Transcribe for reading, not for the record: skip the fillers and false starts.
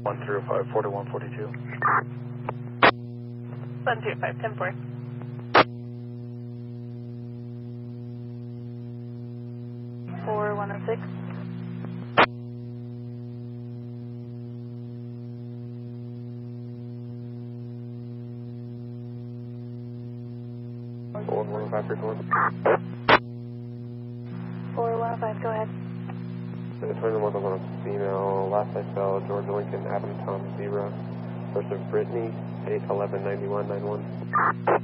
105, 4142. 105, 10-4. 4106. Forward 105, 4105, go ahead. 21 on female, last I saw, Georgia Lincoln, Adam Tom 0. First of Brittany, 8119191.